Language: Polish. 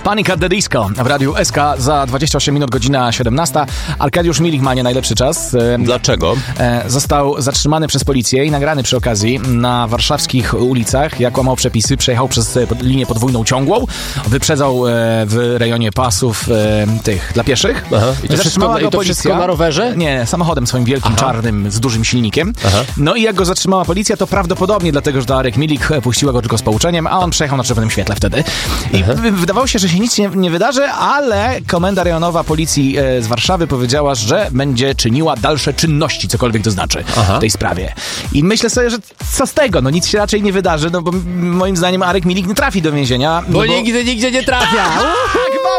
Panic at the Disco w Radiu SK za 28 minut, godzina 17. Arkadiusz Milik ma nie najlepszy czas. Dlaczego? Został zatrzymany przez policję i nagrany przy okazji na warszawskich ulicach, jak łamał przepisy, przejechał przez linię podwójną ciągłą, wyprzedzał w rejonie pasów tych dla pieszych. Aha. I to Zatrzymała wszystko na rowerze? Nie, samochodem swoim wielkim, czarnym, z dużym silnikiem. Aha. No i jak go zatrzymała policja, to prawdopodobnie dlatego, że Arek Milik puściła go tylko z pouczeniem, a on przejechał na czerwonym świetle wtedy. I wydawało się, że się nic nie wydarzy, ale komenda rejonowa policji z Warszawy powiedziała, że będzie czyniła dalsze czynności, cokolwiek to znaczy w tej sprawie. I myślę sobie, że co z tego? No nic się raczej nie wydarzy, no bo moim zdaniem Arek Milik nie trafi do więzienia. Bo nigdy nigdzie nie trafia!